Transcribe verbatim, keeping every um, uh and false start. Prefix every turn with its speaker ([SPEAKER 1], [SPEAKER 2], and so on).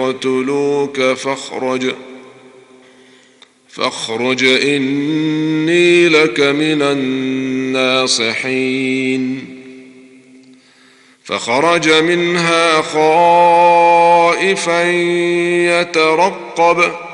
[SPEAKER 1] يقتلوك فاخرج فاخرج إني لك من الناصحين. فخرج منها خائفا يترقب